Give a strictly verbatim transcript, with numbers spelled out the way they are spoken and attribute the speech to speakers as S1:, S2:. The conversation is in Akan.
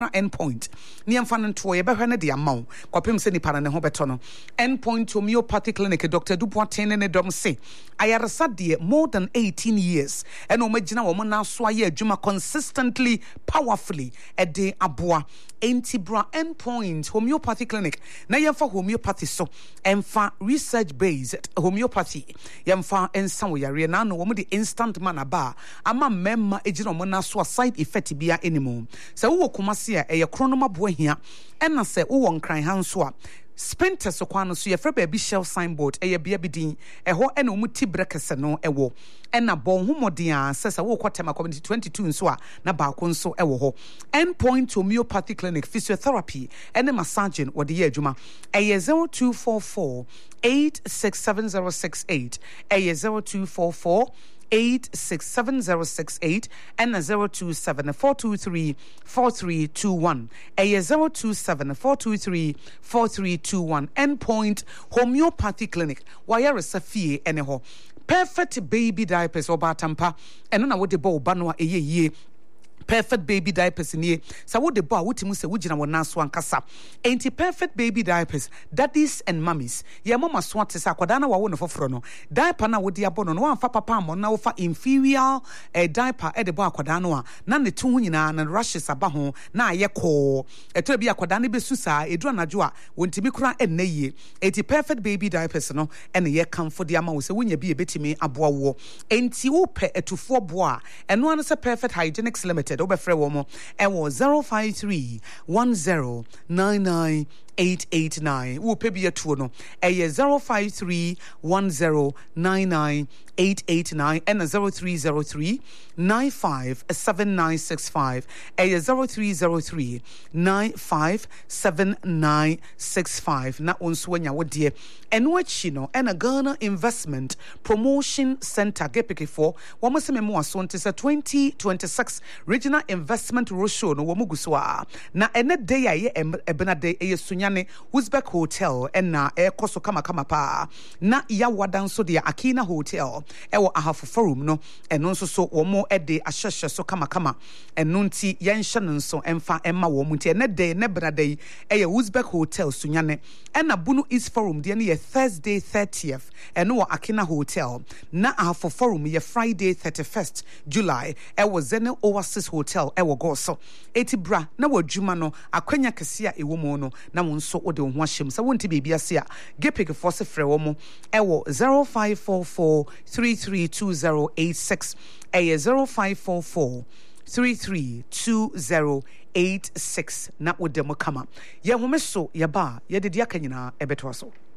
S1: endpoint near fan and toy behind the amount copim seni parane hobetono endpoint homeopathic clinic Doctor Dupoitin and Dom say I are sadie more than eighteen years and omagina woman now swaye juma consistently powerfully a day aboa antibra endpoint homeopathic clinic na yemfa homeopathy so emfa research based homeopathy yemfa ensa wo yare na no wo the instant man aba ama memma ejina wo na so side effect bia anymore so wo komase a eye kronoma bo ahia ena se wo nkran ha nso a Spinter so kwano so yefre ba bi shelf signboard eye bia bidin eho ena omu tibrekese no ewo ena bon humodin a sesa wo kwatema community twenty-two nso a na ba ko nso ewo ho endpoint homeopathic clinic physiotherapy ene massaging wo de ye adwuma eye zero two four four eight six seven zero six eight eye zero two four four eight six seven zero six eight and a zero two seven four two three four three two one a zero two seven four two three four three two one endpoint homeopathy clinic wire safie eneho perfect baby diapers obatampa eno na wo de bo ba no eye ye perfect baby diapers nie sa wo de bo a wotimu se wugina wona so ankasa enti perfect baby diapers daddies and mummies ye mama so ate sa akwada na wa wo no foforo no diaper na wo de abo no no amfa papa am na wo fa inferior eh, diaper e de bo akwada no a na ne to hunyina na rashes aba ho na aye ko eto bi akwada ne besu sa edu anajo a wontimi kura ennaye enti perfect baby diapers no ene ye kamfo de ama wo se wonya bi e betimi aboa wo enti wo pe etufo bo a eno ano se perfect hygienics limited obefre wo mo ewo zero five three one zero nine nine eight eight nine wo pe bi atuo no eye zero five three one zero nine nine eight eight nine and zero three zero three nine five seven nine six five eye zero three zero three nine five seven nine six five na onso anya wo de eno achi no and a Ghana Investment Promotion Center gepeke for wo mo se memo aso nte twenty twenty-six Regional Investment Roadshow no wo mo guso a na ene day aye ebena day eye sunyane Uzbek Hotel and na e koso kama kama pa na ya wadan so de Akina Hotel ewo ahafo forum no eno nso so wo mo ede ahyehye so kama kama eno nti yenhye nso emfa emma wo mu nti ene day ne brada eye Uzbek Hotel sunyane ena bunu East Forum de ne Thursday thirtieth eno wo Akina Hotel na ahafo forum ye Friday thirty-first July ewo Zene Oasis Hotel ewo Goso etibra na wadwuma no akwanya kese a ewo mu no na mo nso ode ho ahyem sa wonti bebia se a gepik force frɛ wo mo ewo zero five four four three three two zero eight six eye zero five four four three three two zero eight six na wode mo kama ye home so ye ba ye de dia kanyina ebeto so